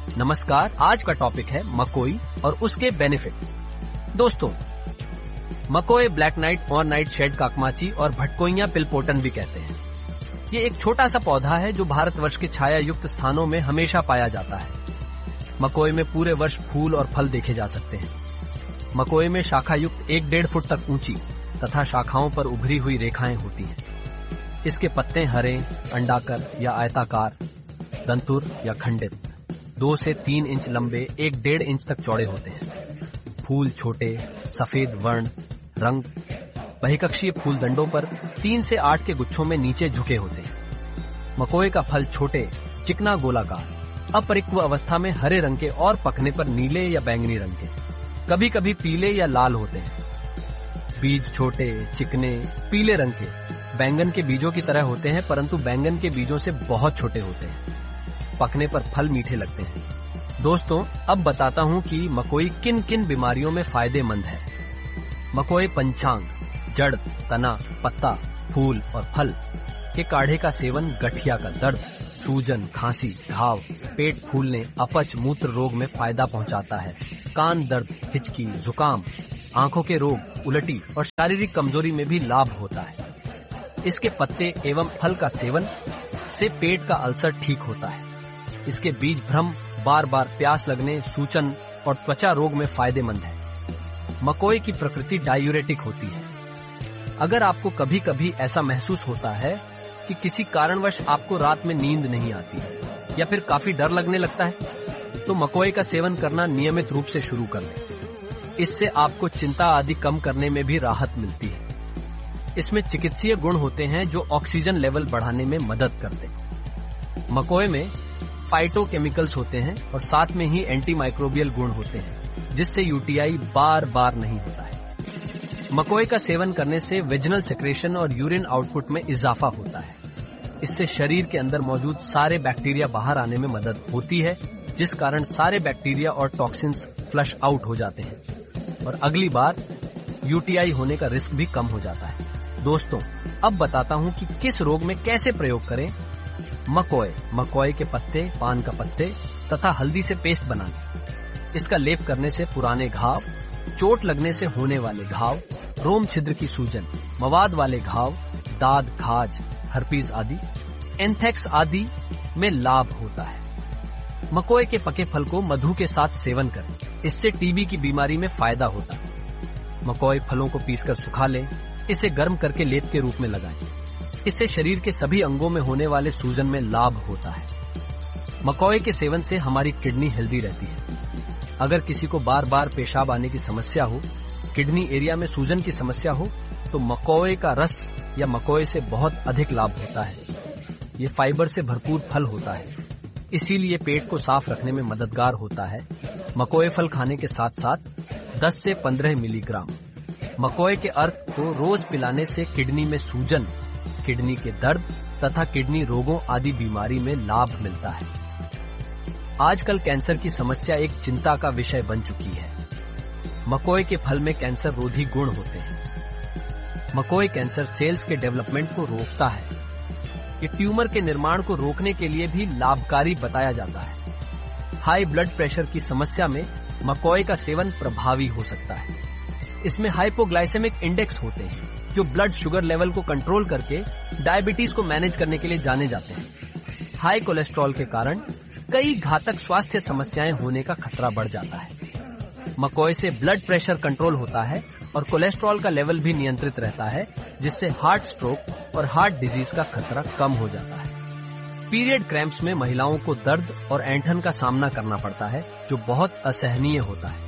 नमस्कार, आज का टॉपिक है मकोई और उसके बेनिफिट। दोस्तों, मकोई black night, on night shade काकमाची और भटकोइया पिलपोटन भी कहते हैं। ये एक छोटा सा पौधा है जो भारतवर्ष के छाया युक्त स्थानों में हमेशा पाया जाता है। मकोई में पूरे वर्ष फूल और फल देखे जा सकते हैं। मकोई में शाखा युक्त 1-1.5 फुट तक ऊंची तथा शाखाओं पर उभरी हुई रेखाएं होती हैं। इसके पत्ते हरे, अंडाकार या आयताकार, दंतुर या खंडित, 2 से 3 इंच लंबे, 1-1.5 इंच तक चौड़े होते हैं। फूल छोटे, सफेद वर्ण, रंग, बहिकक्षीय फूल दंडों पर 3 से 8 के गुच्छों में नीचे झुके होते हैं। मकोई का फल छोटे, चिकना, गोलाकार, अपरिक्व अवस्था में हरे रंग के और पकने पर नीले या बैंगनी रंग के, कभी कभी पीले या लाल होते हैं। बीज छोटे, चिकने, पीले रंग के, बैंगन के बीजों की तरह होते हैं, परंतु बैंगन के बीजों से बहुत छोटे होते हैं। पकने पर फल मीठे लगते हैं। दोस्तों, अब बताता हूँ कि मकोई किन किन बीमारियों में फायदेमंद है। मकोई पंचांग, जड़, तना, पत्ता, फूल और फल के काढ़े का सेवन गठिया का दर्द, सूजन, खांसी, घाव, पेट फूलने, अपच, मूत्र रोग में फायदा पहुंचाता है। कान दर्द, हिचकी, जुकाम, आंखों के रोग, उल्टी और शारीरिक कमजोरी में भी लाभ होता है। इसके पत्ते एवं फल का सेवन से पेट का अल्सर ठीक होता है। इसके बीज भ्रम, बार बार प्यास लगने, सूजन और त्वचा रोग में फायदेमंद है। मकोई की प्रकृति डायूरेटिक होती है। अगर आपको कभी कभी ऐसा महसूस होता है कि किसी कारणवश आपको रात में नींद नहीं आती या फिर काफी डर लगने लगता है, तो मकोई का सेवन करना नियमित रूप से शुरू कर लें। इससे आपको चिंता आदि कम करने में भी राहत मिलती है। इसमें चिकित्सीय गुण होते हैं जो ऑक्सीजन लेवल बढ़ाने में मदद करते हैं। मकोई में फाइटोकेमिकल्स होते हैं और साथ में ही एंटीमाइक्रोबियल गुण होते हैं, जिससे यूटीआई बार बार नहीं होता है। मकोई का सेवन करने से वेजिनल सेक्रेशन और यूरिन आउटपुट में इजाफा होता है। इससे शरीर के अंदर मौजूद सारे बैक्टीरिया बाहर आने में मदद होती है, जिस कारण सारे बैक्टीरिया और टॉक्सिन्स फ्लश आउट हो जाते हैं और अगली बार यूटीआई होने का रिस्क भी कम हो जाता है। दोस्तों, अब बताता हूँ कि किस रोग में कैसे प्रयोग करें। मकोई के पत्ते, पान का पत्ते तथा हल्दी से पेस्ट बना लें। इसका लेप करने से पुराने घाव, चोट लगने से होने वाले घाव, रोम छिद्र की सूजन, मवाद वाले घाव, दाद, खाज, हर्पीज आदि, एंथ्रेक्स आदि में लाभ होता है। मकोई के पके फल को मधु के साथ सेवन करें। इससे टीबी की बीमारी में फायदा होता है। मकोई फलों को पीसकर सुखा लें। इसे गर्म करके लेप के रूप में लगाएं। इससे शरीर के सभी अंगों में होने वाले सूजन में लाभ होता है। मकोई के सेवन से हमारी किडनी हेल्दी रहती है। अगर किसी को बार बार पेशाब आने की समस्या हो, किडनी एरिया में सूजन की समस्या हो, तो मकोई का रस या मकोई से बहुत अधिक लाभ होता है। ये फाइबर से भरपूर फल होता है, इसीलिए पेट को साफ रखने में मददगार होता है। मकोई फल खाने के साथ साथ 10 से 15 मिलीग्राम मकोई के अर्क को रोज पिलाने से किडनी में सूजन, किडनी के दर्द तथा किडनी रोगों आदि बीमारी में लाभ मिलता है। आजकल कैंसर की समस्या एक चिंता का विषय बन चुकी है। मकोई के फल में कैंसर रोधी गुण होते हैं। मकोई कैंसर सेल्स के डेवलपमेंट को रोकता है। ये ट्यूमर के निर्माण को रोकने के लिए भी लाभकारी बताया जाता है। हाई ब्लड प्रेशर की समस्या में मकोई का सेवन प्रभावी हो सकता है। इसमें हाइपोग्लाइसेमिक इंडेक्स होते हैं, जो ब्लड शुगर लेवल को कंट्रोल करके डायबिटीज को मैनेज करने के लिए जाने जाते हैं। हाई कोलेस्ट्रॉल के कारण कई घातक स्वास्थ्य समस्याएं होने का खतरा बढ़ जाता है। मकोई से ब्लड प्रेशर कंट्रोल होता है और कोलेस्ट्रॉल का लेवल भी नियंत्रित रहता है, जिससे हार्ट स्ट्रोक और हार्ट डिजीज का खतरा कम हो जाता है। पीरियड क्रैम्प्स में महिलाओं को दर्द और ऐंठन का सामना करना पड़ता है, जो बहुत असहनीय होता है।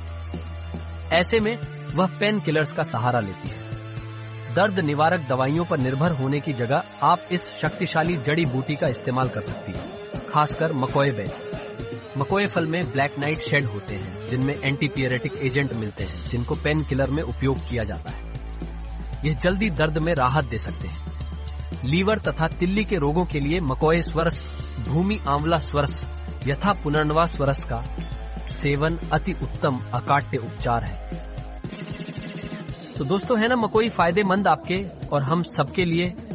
ऐसे में वह पेन किलर्स का सहारा लेती है। दर्द निवारक दवाइयों पर निर्भर होने की जगह आप इस शक्तिशाली जड़ी बूटी का इस्तेमाल कर सकती है, खासकर मकोई बेल। मकोई फल में ब्लैक नाइट शेड होते हैं, जिनमें एंटीपियरेटिक एजेंट मिलते हैं, जिनको पेन किलर में उपयोग किया जाता है। यह जल्दी दर्द में राहत दे सकते हैं। लीवर तथा तिल्ली के रोगों के लिए मकोई स्वरस, भूमि आंवला स्वरस यथा पुनर्नवा स्वरस का सेवन अति उत्तम अकाट्य उपचार है। तो दोस्तों, है ना मकोई फायदेमंद आपके और हम सबके लिए।